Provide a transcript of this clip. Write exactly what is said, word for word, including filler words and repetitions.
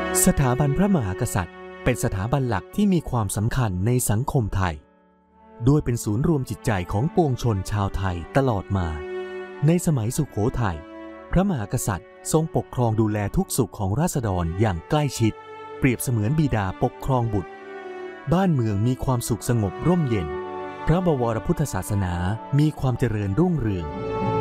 สถาบันพระมหากษัตริย์เป็นสถาบันหลักที่มีความสำคัญในสังคมไทยด้วยเป็นศูนย์รวมจิตใจของปวงชนชาวไทยตลอดมาในสมัยสุโขทัยพระมหากษัตริย์ทรงปกครองดูแลทุกสุขของราษฎรอย่างใกล้ชิดเปรียบเสมือนบิดาปกครองบุตรบ้านเมืองมีความสุขสงบร่มเย็นพระบวรพุทธศาสนามีความเจริญรุ่งเรือง